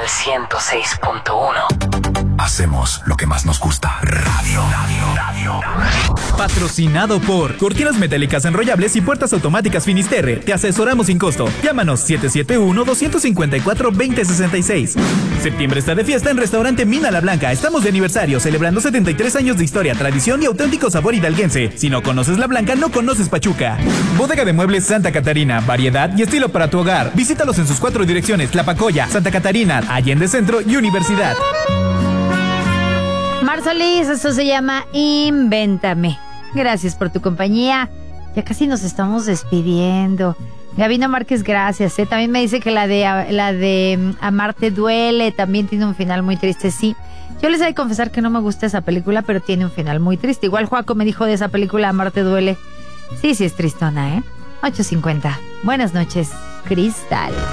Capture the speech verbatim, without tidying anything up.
al ciento seis punto uno. Hacemos lo que más nos gusta. Radio. Radio. Radio. Patrocinado por Cortinas Metálicas Enrollables y Puertas Automáticas Finisterre. Te asesoramos sin costo. Llámanos siete siete uno, dos cinco cuatro, dos cero seis seis. Septiembre está de fiesta en Restaurante Mina La Blanca. Estamos de aniversario, celebrando setenta y tres años de historia, tradición y auténtico sabor hidalguense. Si no conoces La Blanca, no conoces Pachuca. Bodega de Muebles Santa Catarina. Variedad y estilo para tu hogar. Visítalos en sus cuatro direcciones: La Pacoya, Santa Catarina, Allende Centro y Universidad. Marsolis, eso se llama Invéntame. Gracias por tu compañía. Ya casi nos estamos despidiendo. Gabino Márquez, gracias. ¿eh? También me dice que la de, la de Amarte Duele también tiene un final muy triste. Sí, yo les he de confesar que no me gusta esa película, pero tiene un final muy triste. Igual Joaco me dijo de esa película Amarte Duele. Sí, sí es tristona, ¿eh? ocho cincuenta. Buenas noches, Cristal.